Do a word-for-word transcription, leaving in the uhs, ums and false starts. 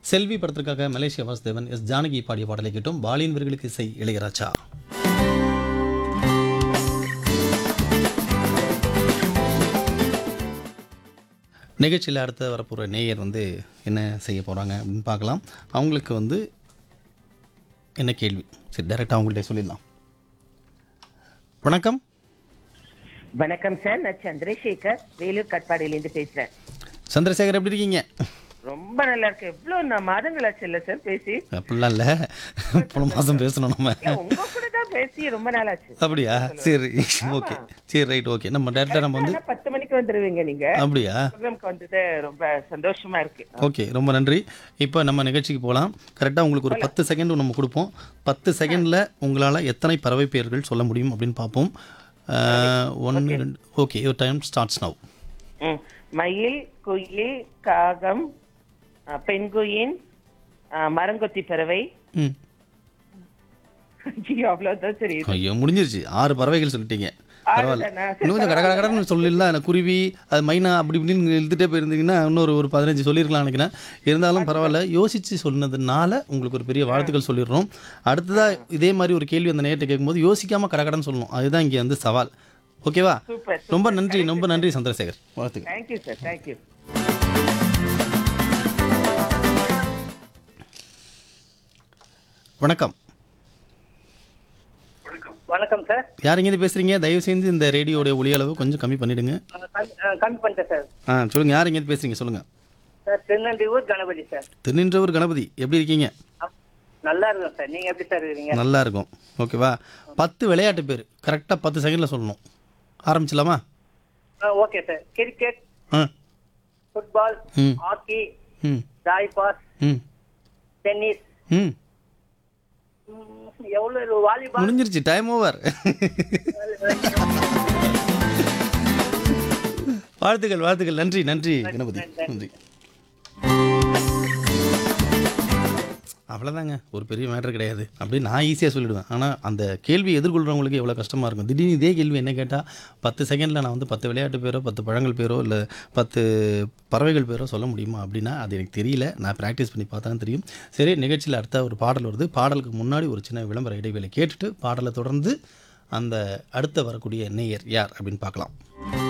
செல்வி படத்திற்காக Malaysia Vasudevan S Janaki பாடிய பாடலை கேட்டோம். பாலியன் வரிகளுக்கு இசை இளையராஜா. நிகழ்ச்சியில் அடுத்த வரப்போகிற நேயர் வந்து என்ன செய்ய போகிறாங்க அப்படின்னு பார்க்கலாம். அவங்களுக்கு வந்து என்ன கேள்வி, சரி டைரெக்டாக அவங்கள்ட்ட சொல்லிடலாம். வணக்கம். வணக்கம் சார், நான் சந்திரசேகர் வேலூர் கட்பாடியிலேருந்து பேசுறேன். சந்திரசேகர் எப்படி இருக்கீங்க? ரொம்ப நல்லா இருக்கு. எவ்வளவு மாதங்கள் ஆச்சு இல்ல சார் பேசி? அப்படிலாம் இல்லை, போன மாதம் பேசணும் நம்ம. உங்க கூட தான் பேசி ரொம்ப நாள் ஆச்சு. அப்படியா? சரி ஓகே, சரி ரைட் ஓகே. நம்ம டேரெக்டாக நம்ம வந்து பத்து மணிக்கு வந்துருவீங்க நீங்க. அப்படியா? ப்ரோக்ராம்க்கு வந்தது ரொம்ப சந்தோஷமா இருக்கு. ஓகே, ரொம்ப நன்றி. இப்போ நம்ம நிகழ்ச்சிக்கு போகலாம். கரெக்டாக உங்களுக்கு ஒரு பத்து செகண்ட் நம்ம கொடுப்போம். பத்து செகண்டில் உங்களால் எத்தனை பறவை பெயர்கள் சொல்ல முடியும் அப்படின்னு பார்ப்போம். ஒன்று ரெண்டு okay, your time starts now. மயில், குயில், காகம், பெண்குயின், மரங்கொத்தி பறவை. ம் அவ்வளவுதான் சரி. ஐயோ முடிஞ்சிருச்சு, ஆறு பறவைகள் சொல்லிட்டீங்க. பரவாயில்ல, ஆறுதானா? இன்னும் கொஞ்சம் கடை கடை கடைன்னு சொல்லலாம். எனக்கு குருவி, அது மைனா அப்படி இப்படின்னு எழுதிட்டே போயிருந்தீங்கன்னா இன்னொரு ஒரு பதினஞ்சு சொல்லியிருக்கலாம் நினைக்கிறேன். இருந்தாலும் பரவாயில்ல, யோசித்து சொன்னதுனால உங்களுக்கு ஒரு பெரிய வாழ்த்துக்கள் சொல்லிடுறோம். அடுத்ததாக இதே மாதிரி ஒரு கேள்வி அந்த நேரத்தை கேட்கும்போது யோசிக்காமல் கடை கடைன்னு சொல்லணும். அதுதான் இங்கே வந்து சவால். ஓகேவா? சூப்பர். ரொம்ப நன்றி, ரொம்ப நன்றி சந்திரசேகர். வாழ்த்துக்கள். Thank you sir, thank you. வணக்கம். வணக்கம் சார். யார் இங்கேருந்து பேசுகிறீங்க? தயவு செஞ்சு இந்த ரேடியோடைய ஒலி அளவு கொஞ்சம் கம்மி பண்ணிவிடுங்க. கம்மி பண்ணிட்டேன் சார். ஆ சொல்லுங்கள், யார் இங்கேருந்து பேசுகிறீங்க சொல்லுங்கள். Sir திருநெல்வேலூர் Ganapathi sir. திருநின்றவர் கணபதி, எப்படி இருக்கீங்க? நல்லா இருக்கும் சார். நீங்கள் எப்படி சார் இருக்கீங்க? நல்லா இருக்கும். ஓகேவா? பத்து விளையாட்டு பேர் கரெக்டாக பத்து செகண்டில் சொல்லணும். ஆரம்பிச்சலாமா? ஆ ஓகே சார். கிரிக்கெட், ஆ ஃபுட்பால், ம் ஹாக்கி, ம் தாய்பாஸ், ம் டென்னிஸ், ம் எவ்வளோ வாலிபால். முடிஞ்சிருச்சு, டைம் ஓவர். வாழ்த்துக்கள் வாழ்த்துக்கள். நன்றி நன்றி கணபதி, நன்றி. அவ்வளோதாங்க, ஒரு பெரிய மேட்ரு கிடையாது. அப்படி நான் ஈஸியாக சொல்லிவிடுவேன். ஆனால் அந்த கேள்வி எதிர்கொள்கிறவங்களுக்கு எவ்வளோ கஷ்டமாக இருக்கும். திடீர்னு இதே கேள்வி என்ன கேட்டால் பத்து செகண்டில் நான் வந்து பத்து விளையாட்டு பேரோ பத்து பழங்கள் பேரோ இல்லை பத்து பறவைகள் பேரோ சொல்ல முடியுமா அப்படின்னா அது எனக்கு தெரியல. நான் ப்ராக்டிஸ் பண்ணி பார்த்தா தான் தெரியும். சரி, நிகழ்ச்சியில் அடுத்த ஒரு பாடல் வருது. பாடலுக்கு முன்னாடி ஒரு சின்ன விளம்பர இடைவேளை கேட்டுட்டு பாடலை தொடர்ந்து அந்த அடுத்த வரக்கூடிய நேயர் யார் அப்படின்னு பார்க்கலாம்.